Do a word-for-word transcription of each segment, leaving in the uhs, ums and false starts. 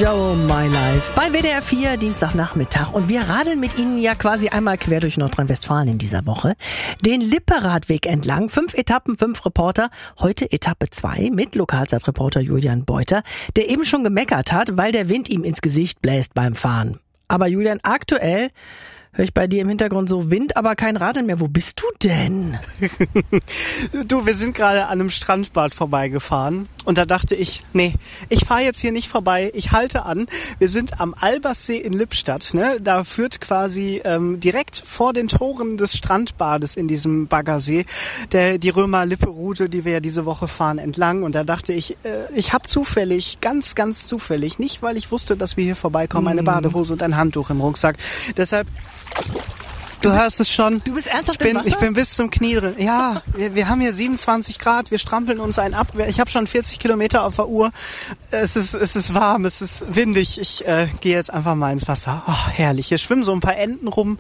Joe, My Life bei W D R vier, Dienstagnachmittag. Und wir radeln mit Ihnen ja quasi einmal quer durch Nordrhein-Westfalen in dieser Woche. Den Lipperadweg entlang. Fünf Etappen, fünf Reporter. Heute Etappe zwei mit Lokalzeitreporter Julian Beuter, der eben schon gemeckert hat, weil der Wind ihm ins Gesicht bläst beim Fahren. Aber Julian, aktuell höre ich bei dir im Hintergrund so Wind, aber kein Radeln mehr. Wo bist du denn? Du, wir sind gerade an einem Strandbad vorbeigefahren und da dachte ich, nee, ich fahre jetzt hier nicht vorbei, ich halte an. Wir sind am Alberssee in Lippstadt, ne? Da führt quasi ähm, direkt vor den Toren des Strandbades in diesem Baggersee der die Römer-Lippe-Route, die wir ja diese Woche fahren, entlang. Und da dachte ich, äh, ich habe zufällig, ganz, ganz zufällig, nicht weil ich wusste, dass wir hier vorbeikommen, eine Badehose und ein Handtuch im Rucksack. Deshalb Du, du hörst es schon. Du bist ernsthaft ich bin, im Wasser? Ich bin bis zum Knie drin. Ja, wir, wir haben hier siebenundzwanzig Grad, wir strampeln uns einen ab. Ich habe schon vierzig Kilometer auf der Uhr. Es ist, es ist warm, es ist windig. Ich äh, gehe jetzt einfach mal ins Wasser. Oh, herrlich. Hier schwimmen so ein paar Enten rum.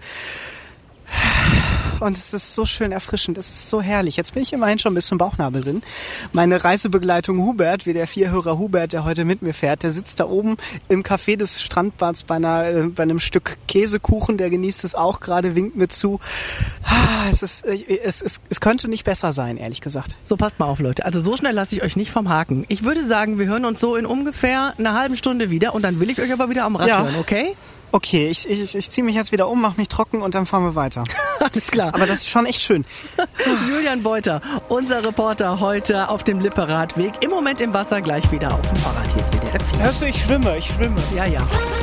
Und es ist so schön erfrischend, es ist so herrlich. Jetzt bin ich immerhin schon bis zum Bauchnabel drin. Meine Reisebegleitung Hubert, wie der Vierhörer Hubert, der heute mit mir fährt, der sitzt da oben im Café des Strandbads bei, einer, äh, bei einem Stück Käsekuchen, der genießt es auch gerade, winkt mir zu. Ah, es, ist, es, es, es könnte nicht besser sein, ehrlich gesagt. So, passt mal auf, Leute. Also so schnell lasse ich euch nicht vom Haken. Ich würde sagen, wir hören uns so in ungefähr einer halben Stunde wieder und dann will ich euch aber wieder am Rad ja. hören, okay? Okay, ich, ich, ich ziehe mich jetzt wieder um, mache mich trocken und dann fahren wir weiter. Alles klar. Aber das ist schon echt schön. Julian Beuter, unser Reporter heute auf dem Lipperadweg. Im Moment im Wasser, gleich wieder auf dem Fahrrad. Hier ist W D R vier. Hörst du, ich schwimme, ich schwimme. Ja, ja.